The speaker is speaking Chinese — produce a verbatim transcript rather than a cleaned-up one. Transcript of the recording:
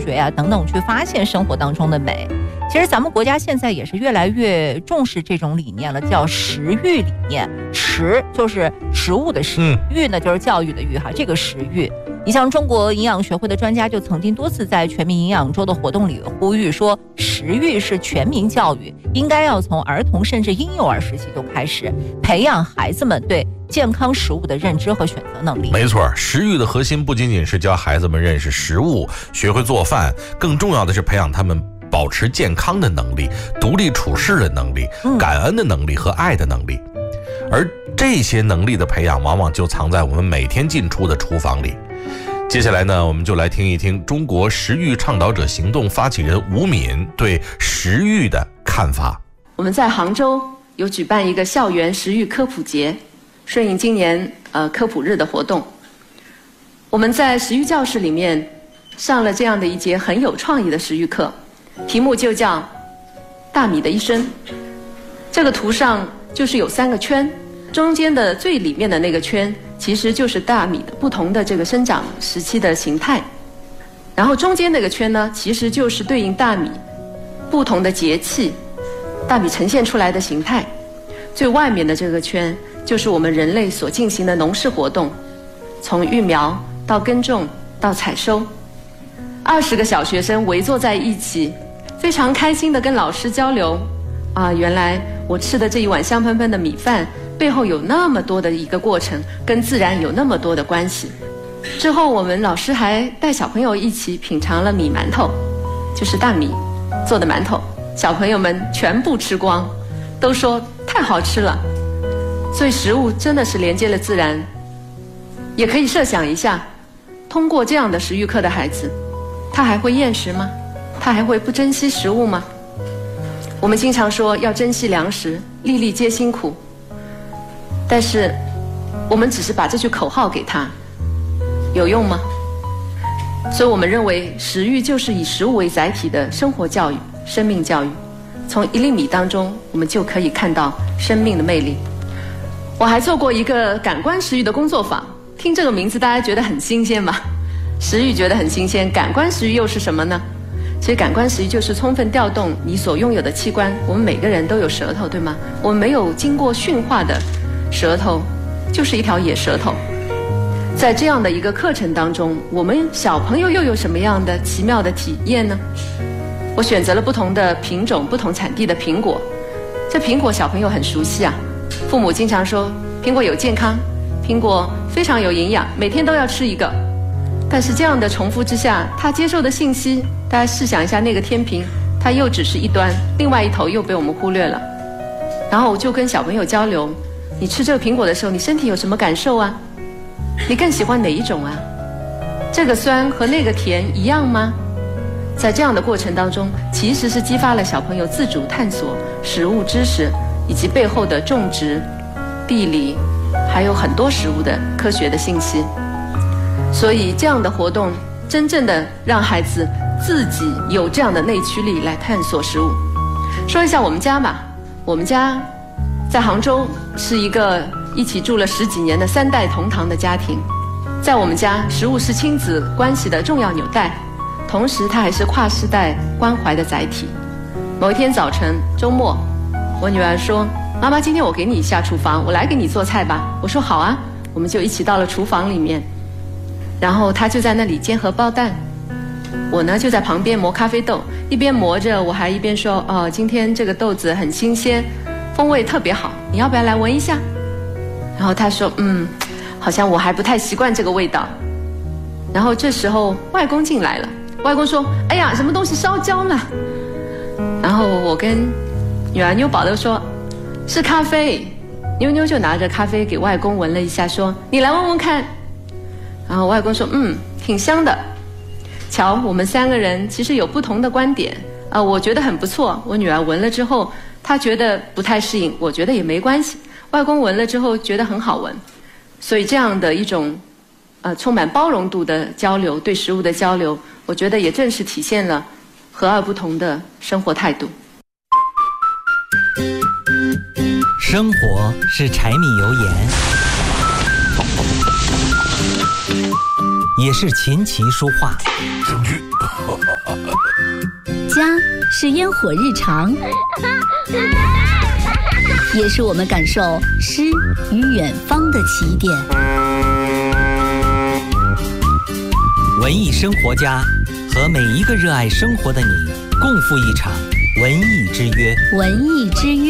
学呀、啊、等等去发现生活当中的美。其实咱们国家现在也是越来越重视这种理念了，叫食育理念。食就是食物的食，育呢就是教育的育哈，这个食育。你像中国营养学会的专家就曾经多次在全民营养周的活动里呼吁说，食育是全民教育，应该要从儿童甚至婴幼儿时期就开始培养孩子们对健康食物的认知和选择能力。 没错，食育的核心不仅仅是教孩子们认识食物，学会做饭，更重要的是培养他们保持健康的能力、独立处事的能力、感恩的能力和爱的能力。而这些能力的培养往往就藏在我们每天进出的厨房里。接下来呢，我们就来听一听中国食育倡导者行动发起人吴敏对食育的看法。 我们在杭州有举办一个校园食育科普节，顺应今年呃科普日的活动。我们在食育教室里面上了这样的一节很有创意的食育课，题目就叫大米的一生。这个图上就是有三个圈，中间的最里面的那个圈其实就是大米的不同的这个生长时期的形态，然后中间那个圈呢，其实就是对应大米不同的节气，大米呈现出来的形态。最外面的这个圈就是我们人类所进行的农事活动，从育苗到耕种到采收。二十个小学生围坐在一起，非常开心地跟老师交流啊，原来我吃的这一碗香喷喷的米饭背后有那么多的一个过程，跟自然有那么多的关系。之后我们老师还带小朋友一起品尝了米馒头，就是大米做的馒头，小朋友们全部吃光，都说太好吃了。所以食物真的是连接了自然。也可以设想一下，通过这样的食育课的孩子，他还会厌食吗？他还会不珍惜食物吗？我们经常说要珍惜粮食，粒粒皆辛苦，但是我们只是把这句口号给他，有用吗？所以我们认为食育就是以食物为载体的生活教育、生命教育。从一粒米当中，我们就可以看到生命的魅力。我还做过一个感官食育的工作坊，听这个名字大家觉得很新鲜吗？食育觉得很新鲜，感官食育又是什么呢？其实感官食育就是充分调动你所拥有的器官。我们每个人都有舌头，对吗？我们没有经过驯化的舌头就是一条野舌头。在这样的一个课程当中，我们小朋友又有什么样的奇妙的体验呢？我选择了不同的品种、不同产地的苹果。这苹果小朋友很熟悉啊，父母经常说苹果有健康，苹果非常有营养，每天都要吃一个。但是这样的重复之下，他接受的信息，大家试想一下，那个天平它又只是一端，另外一头又被我们忽略了。然后我就跟小朋友交流，你吃这个苹果的时候，你身体有什么感受啊？你更喜欢哪一种啊？这个酸和那个甜一样吗？在这样的过程当中，其实是激发了小朋友自主探索食物知识以及背后的种植、地理，还有很多食物的科学的信息。所以这样的活动真正的让孩子自己有这样的内驱力来探索食物。说一下我们家吧，我们家在杭州是一个一起住了十几年的三代同堂的家庭。在我们家，食物是亲子关系的重要纽带，同时它还是跨世代关怀的载体。某一天早晨周末，我女儿说，妈妈，今天我给你下厨房，我来给你做菜吧。我说好啊，我们就一起到了厨房里面，然后她就在那里煎荷包蛋，我呢就在旁边磨咖啡豆，一边磨着我还一边说，哦，今天这个豆子很新鲜，风味特别好，你要不要来闻一下？然后她说，嗯，好像我还不太习惯这个味道。然后这时候外公进来了，外公说，哎呀，什么东西烧焦了？然后我跟女儿妞宝都说，是咖啡。妞妞就拿着咖啡给外公闻了一下，说，你来闻闻看。然后外公说，嗯，挺香的。瞧，我们三个人其实有不同的观点啊、呃，我觉得很不错，我女儿闻了之后她觉得不太适应，我觉得也没关系，外公闻了之后觉得很好闻。所以这样的一种呃充满包容度的交流，对食物的交流，我觉得也正是体现了和而不同的生活态度。 生活是柴米油盐，也是琴棋书画。 证据是烟火日常，也是我们感受诗与远方的起点。 文艺生活家和每一个热爱生活的你，共赴一场文艺之约。 文艺之约。